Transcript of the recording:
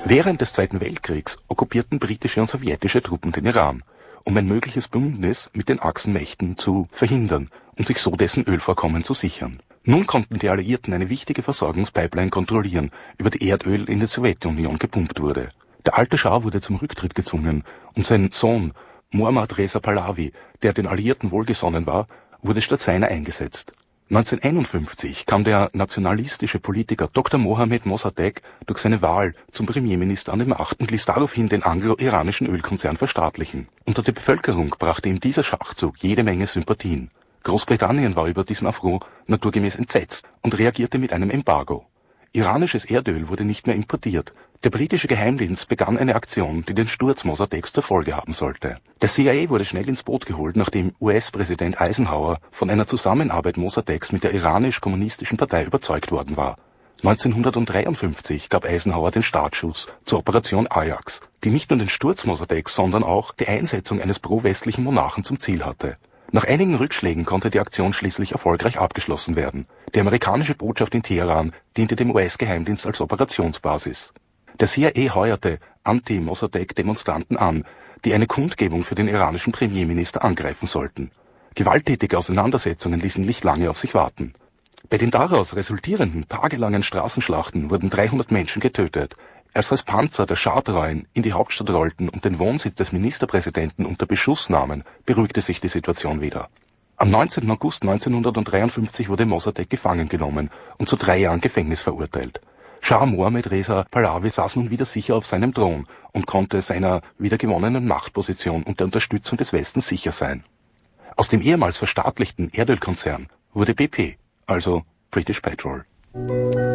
Während des Zweiten Weltkriegs okkupierten britische und sowjetische Truppen den Iran, um ein mögliches Bündnis mit den Achsenmächten zu verhindern und sich so dessen Ölvorkommen zu sichern. Nun konnten die Alliierten eine wichtige Versorgungspipeline kontrollieren, über die Erdöl in die Sowjetunion gepumpt wurde. Der alte Schah wurde zum Rücktritt gezwungen und sein Sohn Mohammad Reza Pahlavi, der den Alliierten wohlgesonnen war, wurde statt seiner eingesetzt. 1951 kam der nationalistische Politiker Dr. Mohammed Mossadegh durch seine Wahl zum Premierminister an die Macht und ließ daraufhin den anglo-iranischen Ölkonzern verstaatlichen. Unter der Bevölkerung brachte ihm dieser Schachzug jede Menge Sympathien. Großbritannien war über diesen Affront naturgemäß entsetzt und reagierte mit einem Embargo. Iranisches Erdöl wurde nicht mehr importiert. Der britische Geheimdienst begann eine Aktion, die den Sturz Mossadeghs zur Folge haben sollte. Der CIA wurde schnell ins Boot geholt, nachdem US-Präsident Eisenhower von einer Zusammenarbeit Mossadeghs mit der iranisch-kommunistischen Partei überzeugt worden war. 1953 gab Eisenhower den Startschuss zur Operation Ajax, die nicht nur den Sturz Mossadeghs, sondern auch die Einsetzung eines pro-westlichen Monarchen zum Ziel hatte. Nach einigen Rückschlägen konnte die Aktion schließlich erfolgreich abgeschlossen werden. Die amerikanische Botschaft in Teheran diente dem US-Geheimdienst als Operationsbasis. Der CIA heuerte Anti-Mossadegh-Demonstranten an, die eine Kundgebung für den iranischen Premierminister angreifen sollten. Gewalttätige Auseinandersetzungen ließen nicht lange auf sich warten. Bei den daraus resultierenden tagelangen Straßenschlachten wurden 300 Menschen getötet. Als Panzer der Schah-Treuen in die Hauptstadt rollten und den Wohnsitz des Ministerpräsidenten unter Beschuss nahmen, beruhigte sich die Situation wieder. Am 19. August 1953 wurde Mossadegh gefangen genommen und zu 3 Jahren Gefängnis verurteilt. Schah Mohammed Reza Pahlavi saß nun wieder sicher auf seinem Thron und konnte seiner wiedergewonnenen Machtposition und der Unterstützung des Westens sicher sein. Aus dem ehemals verstaatlichten Erdölkonzern wurde BP, also British Petrol.